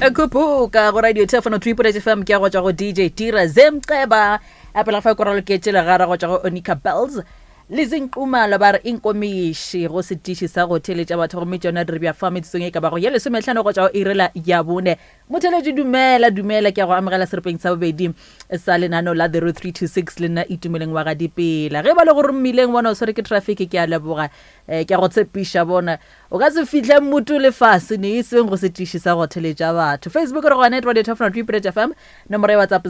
Kupuka go radio telephone triple FM ke go tsa go DJ Tira Zemceba apela fa koralo ke tshela gara go tsa go Onika Bells lizinqumala ba re inkomishi go setishi sa go theletša batho go metjona dribia family tsong e ka ba go yele 15 go tsa go irela ya bone motheleji dumela ke go amogela serpeng sa bobedi sa lenano la 0326 lena itumeleng wa ga dipela ge ba le go rumileng bona o sore ke traffic ke a leboga ke go tsepisha bona o ka se fihle mmutu le fase ne iseng go setishi sa go theletša batho Facebook re go net radio telephone triple FM nomoro ya WhatsApp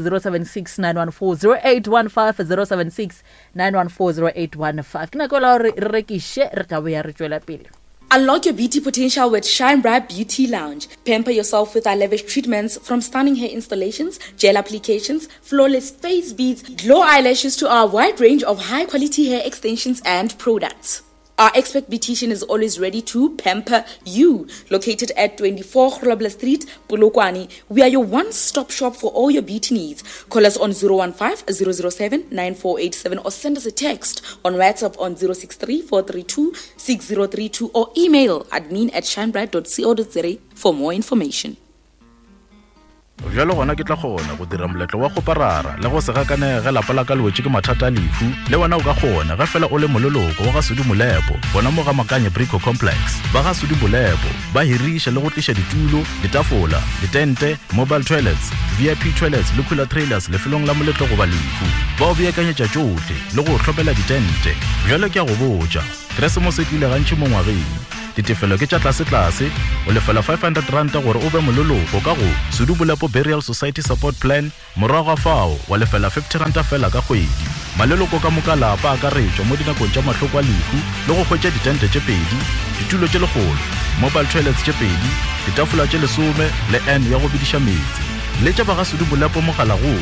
0769140815 0769140815 kena kola re rekishe re ka boya re tswela pele. Unlock your beauty potential with Shine Bright Beauty Lounge. Pamper yourself with our lavish treatments from stunning hair installations, gel applications, flawless face beads, glow eyelashes to our wide range of high-quality hair extensions and products. Our expert beautician is always ready to pamper you. Located at 24 Grobler Street, Polokwane, we are your one-stop shop for all your beauty needs. Call us on 015-007-9487 or send us a text on WhatsApp on 063-432-6032 or email admin@shinebright.co.za for more information. Jalo gona ke tla gona go dira moletlo wa go parara le go se gakanege la pala ka lwetse ke mathata a lefu le wena o ka gona ga fela o le mololoko wa ga Sudi Molepo bona mo ga Makanye Brico Complex ba ga Sudi Molepo ba hirisha le go tlisha ditulo ditafola ditente mobile toilets VIP toilets le cooler trailers le felong la moletlo go ba lefu ba o beakanyetša tšohle le go tlhopela ditente jalo ke a go botša Christmas e tlile gantši mo ngwageng ditefelo ke tša tlase o lefela 500 rand gore o be mololoko ka go Sudi Molepo Burial Society Support Plan morago fao wa lefela 50 rand fela ka kgwedi maleloko ka moka lapa ka retšwa mo dinakong tša mahloko a lehu le go hwetša ditente tše pedi ditulo tše legolo mobile toilets tše pedi ditafola tše 10 le N ya go bidiša metsi le tša ba ga Sudi Molepo mogala go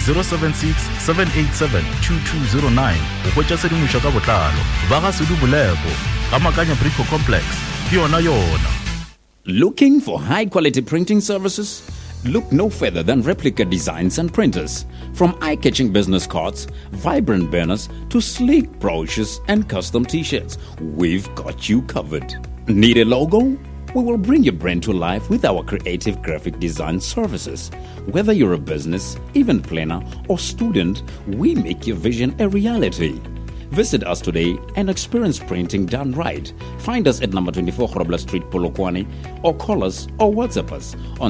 076-787-2209 go hwetša sedimošo ka botlalo ba ga Sudi Molepo ga Makanye Brico Complex yona. Looking for high-quality printing services? Look no further than Replica Designs and Printers. From eye-catching business cards, vibrant banners, to sleek brochures and custom t-shirts, we've got you covered. Need a logo? We will bring your brand to life with our creative graphic design services. Whether you're a business, event planner, or student, we make your vision a reality. Visit us today and experience printing done right. Find us at number 24 Grobler Street, Polokwane, or call us or WhatsApp us on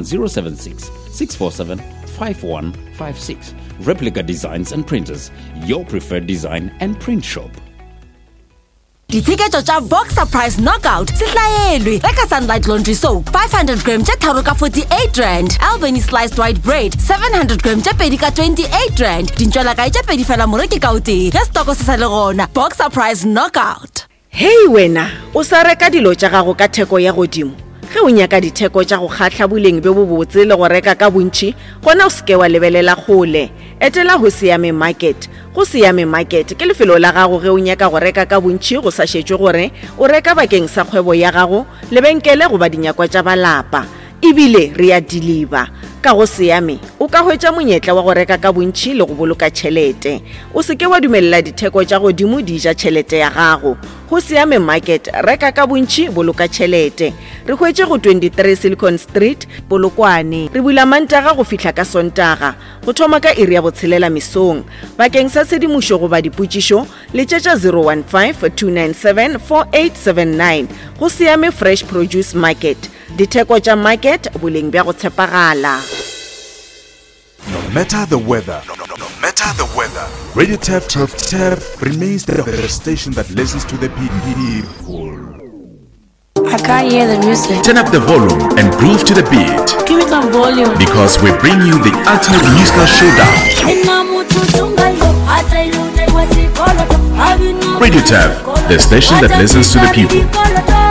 076-647-5156. Replica Designs and Printers, your preferred design and print shop. Ditiketo tša Boxer Price Knockout sihlaelwe reka Sunlight Laundry Soap 500 gram tša tharo ka 48 rand, Albany Sliced White Bread 700 gram tša pedi ka 28 rand, dintšwela kae tša pedi fela moreki ka o tee ge stoko se sa le gona. Boxer Price Knockout. Hey wena o sa reka dilo tša gago ka theko ya godimo ge o nyaka ditheko tša go kgatla boleng be bo botse le go reka ka bontši gona o seke wa lebelela kgole etela go Siame Market. Go Siame Market ke lefelo la gago ge o nyaka go reka ka bontši go sa šetšwe gore o reka bakeng sa kgwebo ya gago lebenkele go ba dinyakwa tša balapa ebile re a deliver ka go Siame o ka hwetša monyetla wa go reka ka bontši le go boloka tšhelete o seke wa dumelela ditheko tša godimo di ja tšhelete ya gago. Go Siame Market reka ka bontši boloka tšhelete re hwetše go 23 Silicon Street Polokwane re bula Mantaga go fihla ka Sontaga go thoma ka iri ya botshelela mesong bakeng sa sedimošo go ba dipotšišo letšetša 015-297-4879. Go Siame Fresh Produce Market ditheko tša market boleng bja go tshepagala. No matter the weather, Radio Tap remains the station that listens to the people. I can't hear the music. Turn up the volume and groove to the beat. Give me some volume. Because we bring you the ultimate musical showdown. Radio Tap, the station that listens to the people.